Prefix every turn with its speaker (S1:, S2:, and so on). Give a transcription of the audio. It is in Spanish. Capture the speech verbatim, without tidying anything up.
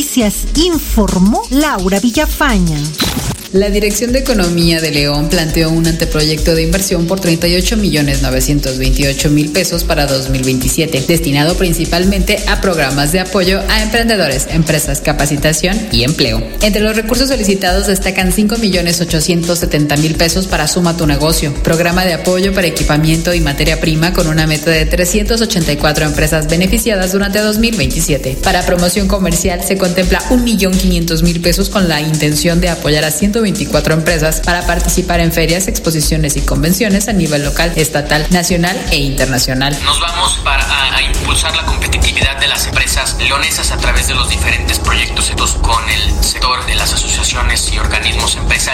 S1: Noticias informó Laura Villafaña.
S2: La Dirección de Economía de León planteó un anteproyecto de inversión por treinta y ocho millones novecientos veintiocho mil pesos para dos mil veintisiete, destinado principalmente a programas de apoyo a emprendedores, empresas, capacitación y empleo. Entre los recursos solicitados destacan cinco millones ochocientos setenta mil pesos para Suma tu Negocio, programa de apoyo para equipamiento y materia prima con una meta de trescientas ochenta y cuatro empresas beneficiadas durante dos mil veintisiete. Para promoción comercial se contempla un millón quinientos mil pesos con la intención de apoyar a ciento veinticuatro empresas para participar en ferias, exposiciones y convenciones a nivel local, estatal, nacional e internacional.
S3: Nos vamos para a, a impulsar la competitividad de las empresas leonesas a través de los diferentes proyectos con el sector de las asociaciones y organismos empresariales.